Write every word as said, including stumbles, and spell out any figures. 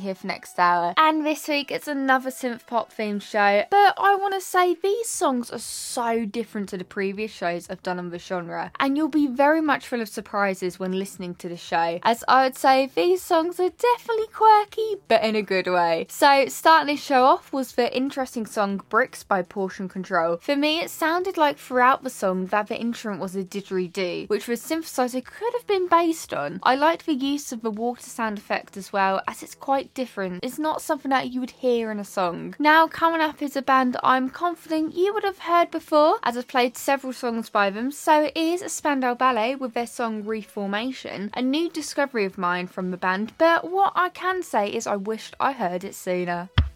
here for next hour. And this week it's another synth pop themed show, but I want to say these songs are so different to the previous shows I've done on the genre, and you'll be very much full of surprises when listening to the show, as I would say these songs are definitely quirky, but in a good way. So starting this show off was the interesting song Bricks by Portion Control. For me, it sounded like throughout the song that the instrument was a didgeridoo, which the synthesizer could have been based on. I liked the use of the water sound effect as well, as it's quite different. It's not something that you would hear in a song. Now coming up is a band I'm confident you would have heard before, as I've played several songs by them. So it is Spandau Ballet with their song Reformation, a new discovery of mine from the band, but what I can say is I wished I heard it sooner.